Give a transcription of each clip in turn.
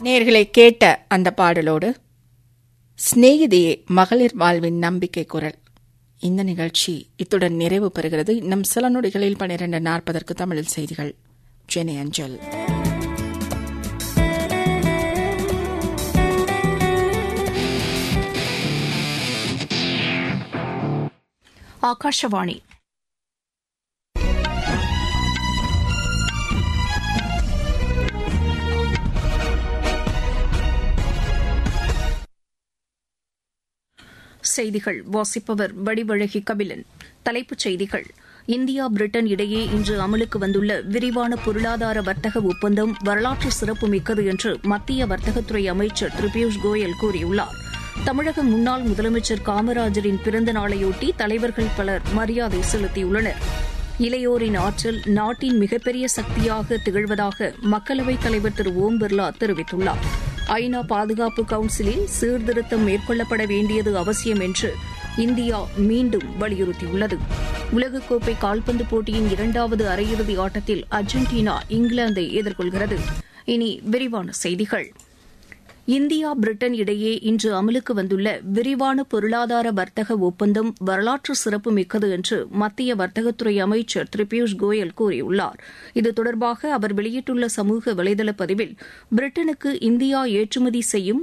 நேயர்களை கேட்ட அந்த பாடலோடு சிநேகிதியே மகளிர் வாழ்வின் நம்பிக்கை குரல் இந்த நிகழ்ச்சி இத்துடன் நிறைவு பெறுகிறது. இன்னும் சில நொடிகளில் 12:40 தமிழில் செய்திகள் சென்னை அஞ்சல். ஆகாஷவாணி. செய்திகள் வாசிப்பவர் வடிவழகி கபிலன். தலைப்புச் செய்திகள். இந்தியா பிரிட்டன் இடையே இன்று அமலுக்கு வந்துள்ள விரிவான பொருளாதார வர்த்தக ஒப்பந்தம் வரலாற்று சிறப்புமிக்கது என்று மத்திய வர்த்தகத்துறை அமைச்சர் திரு பியூஷ் கோயல் கூறியுள்ளார். தமிழக முன்னாள் முதலமைச்சர் காமராஜரின் பிறந்த நாளையொட்டி தலைவர்கள் பலர் மரியாதை செலுத்தியுள்ளனர். இளையோரின் ஆற்றல் நாட்டின் மிகப்பெரிய சக்தியாக திகழ்வதாக மக்களவைத் தலைவர் திரு ஓம் பிர்லா தெரிவித்துள்ளார். ஐநா பாதுகாப்பு கவுன்சிலில் சீர்திருத்தம் மேற்கொள்ளப்பட வேண்டியது அவசியம் என்று இந்தியா மீண்டும் வலியுறுத்தியுள்ளது. உலகக்கோப்பை கால்பந்து போட்டியின் 2வது அரையிறுதி ஆட்டத்தில் அர்ஜென்டினா இங்கிலாந்தை எதிர்கொள்கிறது. இனி விரிவான செய்திகள். இந்தியா பிரிட்டன் இடையே இன்று அமலுக்கு வந்துள்ள விரிவான பொருளாதார வர்த்தக ஒப்பந்தம் வரலாற்று சிறப்புமிக்கது என்று மத்திய வர்த்தகத்துறை அமைச்சர் திரு பியூஷ் கோயல் கூறியுள்ளார். இது தொடர்பாக அவர் வெளியிட்டுள்ள சமூக வலைதள பதிவில் பிரிட்டனுக்கு இந்தியா ஏற்றுமதி செய்யும்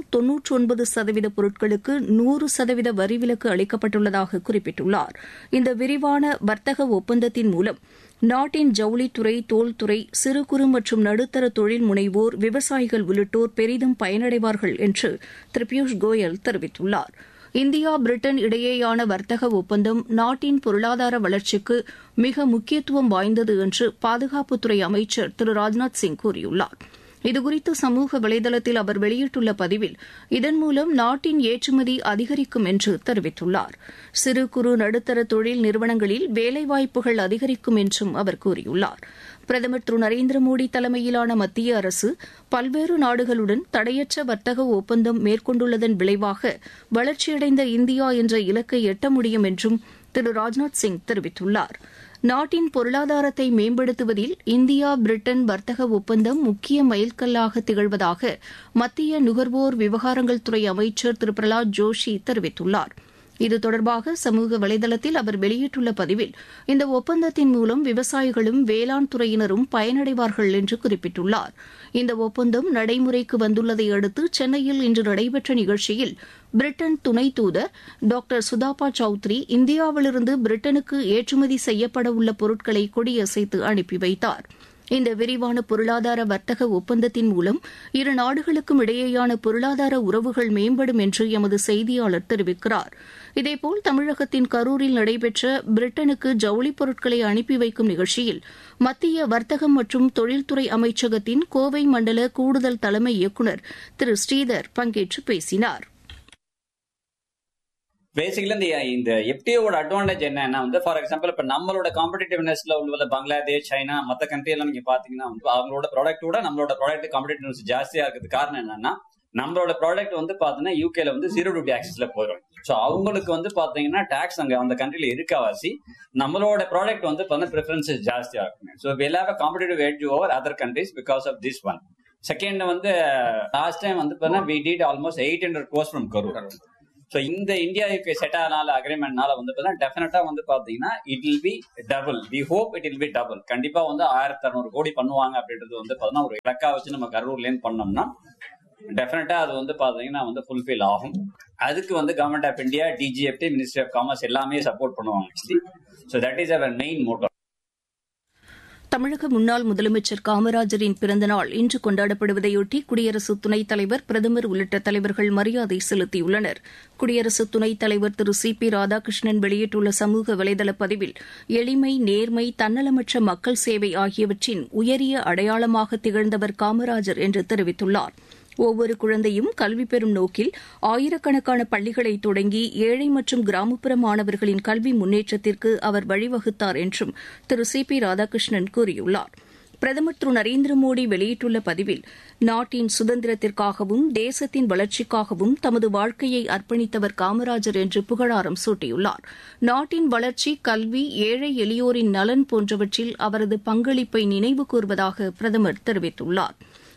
99% பொருட்களுக்கு 100% வரி விலக்கு அளிக்கப்பட்டுள்ளதாக குறிப்பிட்டுள்ளார். இந்த விரிவான வர்த்தக ஒப்பந்தத்தின் மூலம் நாட்டின் ஜவுளித்துறை, தோல்துறை, சிறு குறு மற்றும் நடுத்தர தொழில் முனைவோர், விவசாயிகள் உள்ளிட்டோர் பெரிதும் பயனடைவார்கள் என்று திரு பியூஷ் கோயல் தெரிவித்துள்ளார். இந்தியா பிரிட்டன் இடையேயான வர்த்தக ஒப்பந்தம் நாட்டின் பொருளாதார வளர்ச்சிக்கு மிக முக்கியத்துவம் வாய்ந்தது என்று பாதுகாப்புத்துறை அமைச்சர் திரு ராஜ்நாத் சிங் கூறியுள்ளார். இதுகுறித்து சமூக வலைதளத்தில் அவர் வெளியிட்டுள்ள பதிவில் இதன் மூலம் நாட்டின் ஏற்றுமதி அதிகரிக்கும் என்று தெரிவித்துள்ளார். சிறு குறு நடுத்தர தொழில் நிறுவனங்களில் வேலைவாய்ப்புகள் அதிகரிக்கும் என்றும் அவர் கூறியுள்ளார். பிரதமர் திரு நரேந்திர மோடி தலைமையிலான மத்திய அரசு பல்வேறு நாடுகளுடன் தடையற்ற வர்த்தக ஒப்பந்தம் மேற்கொண்டுள்ளதன் விளைவாக வளர்ச்சியடைந்த இந்தியா என்ற இலக்கை எட்ட முடியும் என்றும் திரு ராஜ்நாத் சிங் தெரிவித்துள்ளார். நாட்டின் பொருளாதாரத்தை மேம்படுத்துவதில் இந்தியா பிரிட்டன் வர்த்தக ஒப்பந்தம் முக்கிய மைல்கல்லாக திகழ்வதாக மத்திய நுகர்வோர் விவகாரங்கள் துறை அமைச்சர் திரு பிரஹலாத் ஜோஷி தெரிவித்துள்ளார். இது தொடர்பாக சமூக வலைதளத்தில் அவர் வெளியிட்டுள்ள பதிவில் இந்த ஒப்பந்தத்தின் மூலம் விவசாயிகளும் வேளாண் துறையினரும் பயனடைவார்கள் என்று குறிப்பிட்டுள்ளார். இந்த ஒப்பந்தம் நடைமுறைக்கு வந்துள்ளதை அடுத்து சென்னையில் இன்று நடைபெற்ற நிகழ்ச்சியில் பிரிட்டன் துணை தூதர் டாக்டர் சுதாபா சௌத்ரி இந்தியாவிலிருந்து பிரிட்டனுக்கு ஏற்றுமதி செய்யப்பட உள்ள பொருட்களை கொடியசைத்து அனுப்பி வைத்தார். இந்த விரிவான பொருளாதார வர்த்தக ஒப்பந்தத்தின் மூலம் இரு நாடுகளுக்கும் இடையேயான பொருளாதார உறவுகள் மேம்படும் என்று எமது செய்தியாளர் தெரிவிக்கிறார். இதேபோல் தமிழகத்தின் கரூரில் நடைபெற்ற பிரிட்டனுக்கு ஜவுளிப் பொருட்களை அனுப்பி வைக்கும் நிகழ்ச்சியில் மத்திய வர்த்தகம் மற்றும் தொழில்துறை அமைச்சகத்தின் கோவை மண்டல கூடுதல் தலைமை இயக்குநர் திரு ஸ்ரீதர் பங்கேற்று பேசினார். பேசிக்கலி இந்த எஃப்டிஓட அட்வான்டேஜ் என்னன்னா ஃபார் எக்ஸாம்பிள் இப்ப நம்மளோட காம்படிட்டிவ்னஸ்ல உள்ள பங்களாதேஷ், சைனா, மற்ற கண்ட்ரி எல்லாம் நீங்க பாத்தீங்கன்னா அவங்களோட ப்ராடக்டோட நம்மளோட ப்ராடக்ட் காம்படிட்டிவ்னஸ் ஜாஸ்தியா இருக்கிறது காரணம் என்னன்னா நம்மளோட ப்ராடக்ட் பாத்தீங்கன்னா யூகேல 0 டியூட்டி ஆக்சஸ்ல போயிடும். சோ அவங்களுக்கு பாத்தீங்கன்னா டாக்ஸ் அங்க அந்த கண்ட்ரில இருக்கவாசி நம்மளோட ப்ராடக்ட் பாத்தீங்கன்னா ப்ரிஃபரன்சஸ் ஜாஸ்தியா இருக்கும். So will have a competitive edge over other countries because of this one. Second last time பாத்தீங்கன்னா we did almost 800 crores from Karur. So இந்த இந்தியா யூகே செட் ஆனால அக்ரிமெண்ட்னால டெஃபினட்டா பாத்தீங்கன்னா it will be double. We hope it will be double. கண்டிப்பா 1600 கோடி பண்ணுவாங்க அப்படின்றது பாத்தீங்கன்னா ஒரு இலக்கா வச்சு நம்ம கரூர்ல இருந்து பண்ணோம்னா டெஃபினட்டா அது பாத்தீங்கன்னா ஃபுல்ஃபில் ஆகும். அதுக்கு government of India, DGFT, ministry of commerce எல்லாமே சப்போர்ட் பண்ணுவாங்க. So that is our main Moto. தமிழக முன்னாள் முதலமைச்சர் காமராஜரின் பிறந்தநாள் இன்று கொண்டாடப்படுவதையொட்டி குடியரசு துணைத் தலைவர், பிரதமர் உள்ளிட்ட தலைவர்கள் மரியாதை செலுத்தியுள்ளனர். குடியரசு துணைத் தலைவர் திரு சி.பி. ராதாகிருஷ்ணன் வெளியிட்டுள்ள சமூக வலைதள பதிவில் எளிமை, நேர்மை, தன்னலமற்ற மக்கள் சேவை ஆகியவற்றின் உயரிய அடையாளமாக திகழ்ந்தவர் காமராஜர் என்று தெரிவித்துள்ளார். ஒவ்வொரு குழந்தையும் கல்வி பெறும் நோக்கில் ஆயிரக்கணக்கான பள்ளிகளை தொடங்கி ஏழை மற்றும் கிராமப்புற மாணவர்களின் கல்வி முன்னேற்றத்திற்கு அவர் வழிவகுத்தார் என்றும் திரு சி.பி. ராதாகிருஷ்ணன் கூறியுள்ளார். பிரதமர் திரு நரேந்திர மோடி வெளியிட்டுள்ள பதிவில் நாட்டின் சுதந்திரத்திற்காகவும் தேசத்தின் வளர்ச்சிக்காகவும் தமது வாழ்க்கையை அர்ப்பணித்தவர் காமராஜர் என்று புகழாரம் சூட்டியுள்ளார். நாட்டின் வளர்ச்சி, கல்வி, ஏழை எளியோரின் நலன் போன்றவற்றில் அவரது பங்களிப்பை நினைவு கூர்வதாக பிரதமர் தெரிவித்துள்ளார்.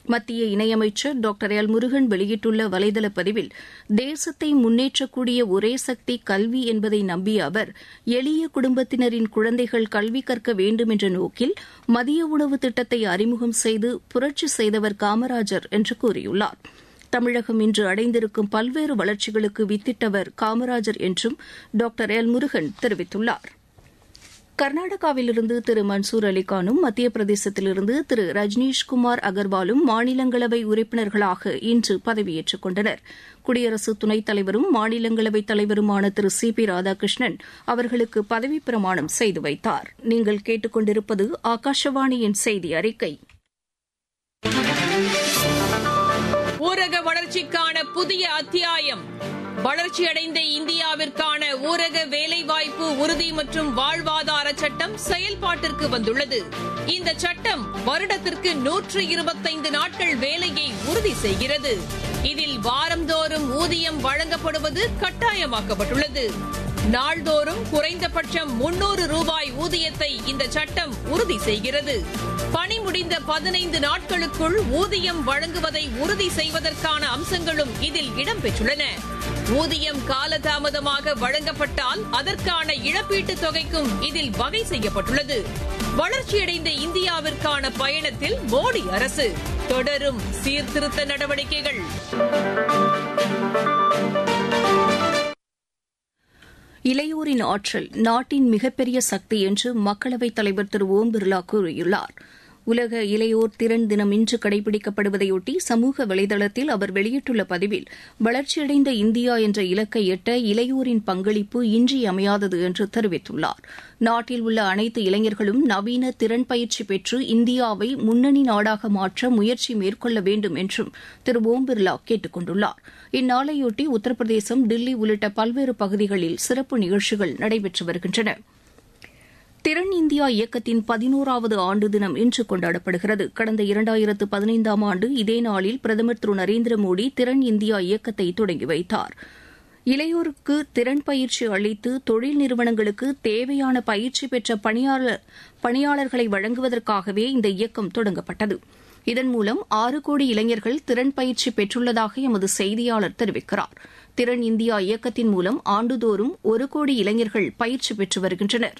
மத்திய இணையமைச்சர் டாக்டர் எல் முருகன் வெளியிட்டுள்ள வலைதள பதிவில் தேசத்தை முன்னேற்றக்கூடிய ஒரே சக்தி கல்வி என்பதை நம்பிய அவர் எளிய குடும்பத்தினரின் குழந்தைகள் கல்வி கற்க வேண்டும் என்ற நோக்கில் மதிய உணவு திட்டத்தை அறிமுகம் செய்து புரட்சி செய்தவர் காமராஜர் என்று கூறியுள்ளார். தமிழகம் இன்று அடைந்திருக்கும் பல்வேறு வளர்ச்சிகளுக்கு வித்திட்டவர் காமராஜர் என்றும் டாக்டர் எல் முருகன் தெரிவித்துள்ளார். கர்நாடகாவிலிருந்து திரு மன்சூர் அலிகானும் மத்திய பிரதேசத்திலிருந்து திரு ரஜ்னீஷ்குமார் அகர்வாலும் மாநிலங்களவை உறுப்பினர்களாக இன்று பதவியேற்றுக் கொண்டனர். குடியரசு துணைத் தலைவரும் மாநிலங்களவைத் தலைவருமான திரு சி பி ராதாகிருஷ்ணன் அவர்களுக்கு பதவிப் பிரமாணம் செய்து வைத்தார். நீங்கள் கேட்டுக் கொண்டிருப்பது ஆகாஷவாணியின் செய்தி அறிக்கை. ஊரக வளர்ச்சிக்கான புதிய அத்தியாயம். வளர்ச்சியடைந்த இந்தியாவிற்கான ஊரக வேலைவாய்ப்பு உறுதி மற்றும் வாழ்வாதார சட்டம் செயல்பாட்டிற்கு வந்துள்ளது. இந்த சட்டம் வருடத்திற்கு 125 நாட்கள் வேலையை உறுதி செய்கிறது. இதில் வாரந்தோறும் ஊதியம் வழங்கப்படுவது கட்டாயமாக்கப்பட்டுள்ளது. நாள்தோறும் குறைந்தபட்சம் 300 ரூபாய் ஊதியத்தை இந்த சட்டம் உறுதி செய்கிறது. பணி முடிந்த 15 நாட்களுக்குள் ஊதியம் வழங்குவதை உறுதி செய்வதற்கான அம்சங்களும் இதில் இடம்பெற்றுள்ளன. ஊதியம் காலதாமதமாக வழங்கப்பட்டால் அதற்கான இழப்பீட்டுத் தொகைக்கும் இதில் வகை செய்யப்பட்டுள்ளது. வளர்ச்சியடைந்த இந்தியாவிற்கான பயணத்தில் மோடி அரசு தொடரும் சீர்திருத்த நடவடிக்கைகள். இளையோரின் ஆற்றல் நாட்டின் மிகப்பெரிய சக்தி என்று மக்களவைத் தலைவர் திரு ஓம் பிர்லா கூறியுள்ளார். உலக இளையோர் திறன் தினம் இன்று கடைபிடிக்கப்படுவதையொட்டி சமூக வலைதளத்தில் அவர் வெளியிட்டுள்ள பதிவில் வளர்ச்சியடைந்த இந்தியா என்ற இலக்கை எட்ட இளையோரின் பங்களிப்பு இன்றியமையாதது என்று தெரிவித்துள்ளார். நாட்டில் உள்ள அனைத்து இளைஞர்களும் நவீன திறன் பயிற்சி பெற்று இந்தியாவை முன்னணி நாடாக மாற்ற முயற்சி மேற்கொள்ள வேண்டும் என்றும் திரு ஓம் பிர்லா கேட்டுக் கொண்டுள்ளார். இந்நாளையொட்டி உத்தரப்பிரதேசம், தில்லி உள்ளிட்ட பல்வேறு பகுதிகளில் சிறப்பு நிகழ்ச்சிகள் நடைபெற்று வருகின்றன. திறன் இந்தியா இயக்கத்தின் 11வது ஆண்டு தினம் இன்று கொண்டாடப்படுகிறது. கடந்த 2015ஆம் ஆண்டு இதே நாளில் பிரதமர் திரு நரேந்திர மோடி திறன் இந்தியா இயக்கத்தை தொடங்கி வைத்தார். இளையோருக்கு திறன் பயிற்சி அளித்து தொழில் நிறுவனங்களுக்கு தேவையான பயிற்சி பெற்ற பணியாளர்களை வழங்குவதற்காகவே இந்த இயக்கம் தொடங்கப்பட்டது. இதன் மூலம் 6 கோடி இளைஞர்கள் திறன் பயிற்சி பெற்றுள்ளதாக எமது செய்தியாளர் தெரிவிக்கிறார். திறன் இந்தியா இயக்கத்தின் மூலம் ஆண்டுதோறும் 1 கோடி இளைஞர்கள் பயிற்சி பெற்று வருகின்றனர்.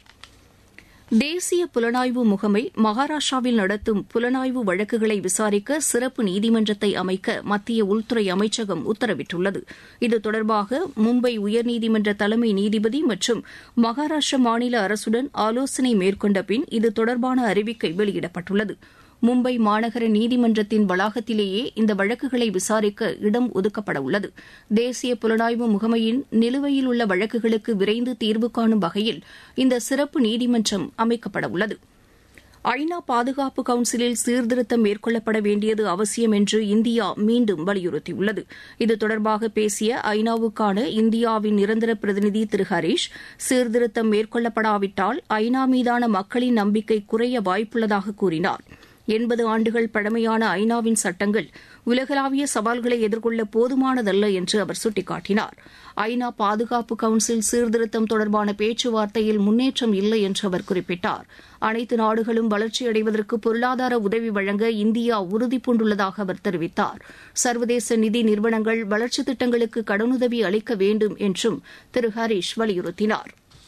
தேசிய புலனாய்வு முகமை மகாராஷ்டிராவில் நடத்தும் புலனாய்வு வழக்குகளை விசாரிக்க சிறப்பு நீதிமன்றத்தை அமைக்க மத்திய உள்துறை அமைச்சகம் உத்தரவிட்டுள்ளது. இது தொடர்பாக மும்பை உயர்நீதிமன்ற தலைமை நீதிபதி மற்றும் மகாராஷ்டிர மாநில அரசுடன் ஆலோசனை மேற்கொண்ட பின் இது தொடர்பான அறிவிக்கை வெளியிடப்பட்டுள்ளது. மும்பை மாநகர நீதிமன்றத்தின் வளாகத்திலேயே இந்த வழக்குகளை விசாரிக்க இடம் ஒதுக்கப்பட உள்ளது. தேசிய புலனாய்வு முகமையின் நிலுவையில் உள்ள வழக்குகளுக்கு விரைந்து தீர்வு காணும் வகையில் இந்த சிறப்பு நீதிமன்றம் அமைக்கப்பட உள்ளது. ஐநா பாதுகாப்பு கவுன்சிலில் சீர்திருத்தம் மேற்கொள்ளப்பட வேண்டியது அவசியம் என்று இந்தியா மீண்டும் வலியுறுத்தியுள்ளது. இது தொடர்பாக பேசிய ஐநாவுக்கான இந்தியாவின் நிரந்தர பிரதிநிதி திரு ஹரீஷ், சீர்திருத்தம் மேற்கொள்ளப்படாவிட்டால் ஐநா மீதான மக்களின் நம்பிக்கை குறைய வாய்ப்புள்ளதாக கூறினார். 80 ஆண்டுகள் பழமையான ஐநாவின் சட்டங்கள் உலகளாவிய சவால்களை எதிர்கொள்ள போதுமானதல்ல என்று அவர் சுட்டிக்காட்டினார். ஐநா பாதுகாப்பு கவுன்சில் சீர்திருத்தம் தொடர்பான பேச்சுவார்த்தையில் முன்னேற்றம் இல்லை என்று அவர் குறிப்பிட்டார். அனைத்து நாடுகளும் வளர்ச்சியடைவதற்கு பொருளாதார உதவி வழங்க இந்தியா உறுதிபூண்டுள்ளதாக அவர் தெரிவித்தார். சர்வதேச நிதி நிறுவனங்கள் வளர்ச்சித் திட்டங்களுக்கு கடனுதவி அளிக்க வேண்டும் என்றும் திரு ஹரீஷ் வலியுறுத்தினார்.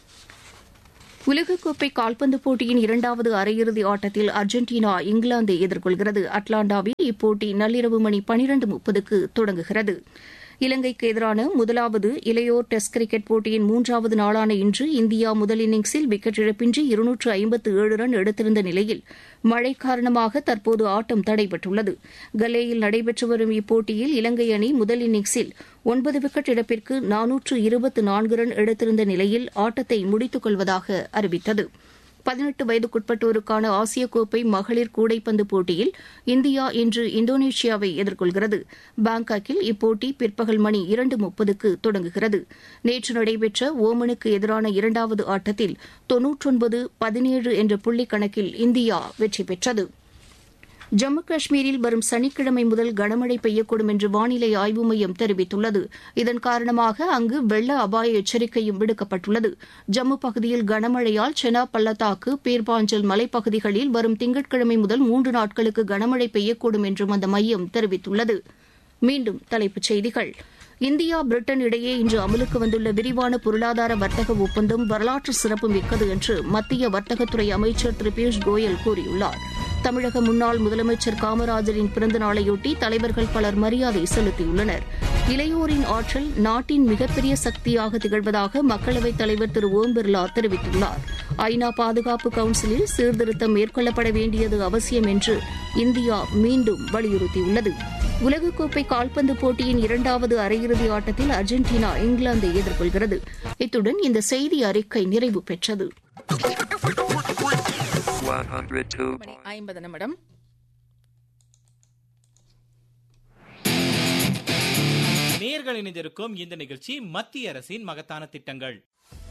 உலகக்கோப்பை கால்பந்து போட்டியின் 2வது அரையிறுதி ஆட்டத்தில் அர்ஜென்டினா இங்கிலாந்தை எதிர்கொள்கிறது. அட்லாண்டாவில் இப்போட்டி நள்ளிரவு மணி 12:30க்கு தொடங்குகிறது. இலங்கைக்கு எதிரான முதலாவது இளையோர் டெஸ்ட் கிரிக்கெட் போட்டியின் 3வது நாளான இன்று இந்தியா முதல் இன்னிங்ஸில் விக்கெட் இழப்பின்றி 257 ரன் எடுத்திருந்த நிலையில் மழை காரணமாக தற்போது ஆட்டம் தடைபட்டுள்ளது. கலேயில் நடைபெற்று வரும் இப்போட்டியில் இலங்கை அணி முதல் இன்னிங்ஸில் 9 விக்கெட் இழப்பிற்கு 424 ரன் எடுத்திருந்த நிலையில் ஆட்டத்தை முடித்துக் கொள்வதாக அறிவித்தது. 18 வயதுக்குட்பட்டோருக்கான ஆசிய கோப்பை மகளிர் கூடைப்பந்து போட்டியில் இந்தியா இன்று இந்தோனேஷியாவை எதிர்கொள்கிறது. பாங்காக்கில் இப்போட்டி பிற்பகல் மணி 2:30க்கு தொடங்குகிறது. நேற்று நடைபெற்ற ஓமனுக்கு எதிரான 2வது ஆட்டத்தில் 99-17 என்ற புள்ளி கணக்கில் இந்தியா வெற்றி பெற்றது. ஜம்மு காஷ்மீரில் வரும் சனிக்கிழமை முதல் கனமழை பெய்யக்கூடும் என்று வானிலை ஆய்வு மையம் தெரிவித்துள்ளது. இதன் காரணமாக அங்கு வெள்ள அபாய எச்சரிக்கையும் விடுக்கப்பட்டுள்ளது. ஜம்மு பகுதியில் கனமழையால் செனாப் பள்ளத்தாக்கு, பீர்பாஞ்சல் மலைப்பகுதிகளில் வரும் திங்கட்கிழமை முதல் 3 நாட்களுக்கு கனமழை பெய்யக்கூடும் என்றும் அந்த மையம் தெரிவித்துள்ளது. மீண்டும் தலைப்புச் செய்திகள். இந்தியா பிரிட்டன் இடையே இன்று அமலுக்கு வந்துள்ள விரிவான பொருளாதார வர்த்தக ஒப்பந்தம் வரலாற்று சிறப்பு மிக்கது என்று மத்திய வர்த்தகத்துறை அமைச்சர் திரு பியூஷ் கோயல் கூறியுள்ளார். தமிழக முன்னாள் முதலமைச்சர் காமராஜரின் பிறந்த நாளையொட்டி தலைவர்கள் பலர் மரியாதை செலுத்தியுள்ளனர். இளையோரின் ஆற்றல் நாட்டின் மிகப்பெரிய சக்தியாக திகழ்வதாக மக்களவைத் தலைவர் திரு ஓம் பிர்லா தெரிவித்துள்ளார். ஐநா பாதுகாப்பு கவுன்சிலில் சீர்திருத்தம் மேற்கொள்ளப்பட வேண்டியது அவசியம் என்று இந்தியா மீண்டும் வலியுறுத்தியுள்ளது. உலகக்கோப்பை கால்பந்து போட்டியின் 2வது அரையிறுதி ஆட்டத்தில் அர்ஜென்டினா இங்கிலாந்தை எதிர்கொள்கிறது. இத்துடன் இந்த செய்தி அறிக்கை நிறைவு பெற்றது. 50 நேயர்கள் இணைந்திருக்கும் இந்த நிகழ்ச்சி மத்திய அரசின் மகத்தான திட்டங்கள்.